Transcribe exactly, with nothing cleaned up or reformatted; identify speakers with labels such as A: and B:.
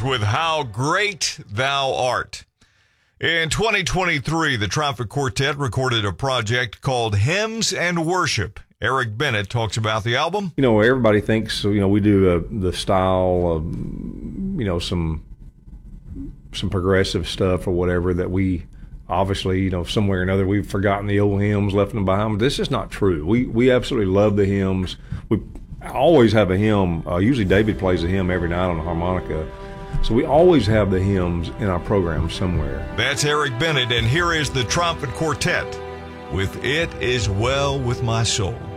A: with How Great Thou Art. In twenty twenty-three, the Trumpet Quartet recorded a project called Hymns and Worship. Eric Bennett talks about the album.
B: You know, everybody thinks, you know, we do uh, the style of, you know, some some progressive stuff or whatever that we obviously, you know, somewhere or another we've forgotten the old hymns, left them behind. But this is not true. We we absolutely love the hymns. We always have a hymn. Uh, usually David plays a hymn every night on the harmonica. So we always have the hymns in our program somewhere.
A: That's Eric Bennett, and here is the Trumpet Quartet with It Is Well With My Soul.